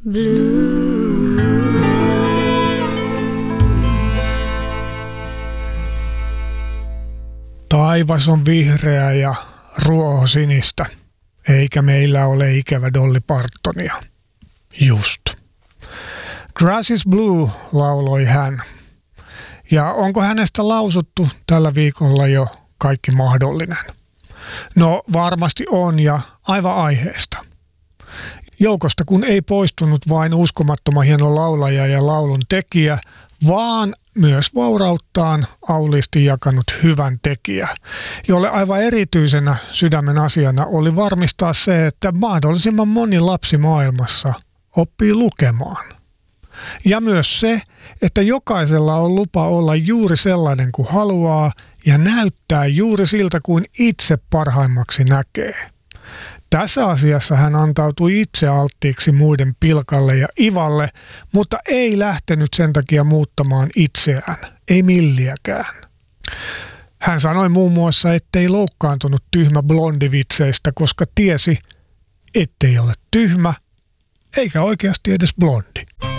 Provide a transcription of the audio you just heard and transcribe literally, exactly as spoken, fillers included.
Blue. Taivas on vihreä ja ruohosinistä, eikä meillä ole ikävä Dolly Partonia. Just. Grass is blue, lauloi hän. Ja onko hänestä lausuttu tällä viikolla jo kaikki mahdollinen? No varmasti on ja aivan aiheesta. Joukosta kun ei poistunut vain uskomattoman hieno laulaja ja laulun tekijä, vaan myös vaurauttaan auliisti jakanut hyvän tekijä, jolle aivan erityisenä sydämen asiana oli varmistaa se, että mahdollisimman moni lapsi maailmassa oppii lukemaan. Ja myös se, että jokaisella on lupa olla juuri sellainen kuin haluaa ja näyttää juuri siltä kuin itse parhaimmaksi näkee. Tässä asiassa hän antautui itse alttiiksi muiden pilkalle ja ivalle, mutta ei lähtenyt sen takia muuttamaan itseään, ei milliäkään. Hän sanoi muun muassa, ettei loukkaantunut tyhmä blondivitseistä, koska tiesi, ettei ole tyhmä eikä oikeasti edes blondi.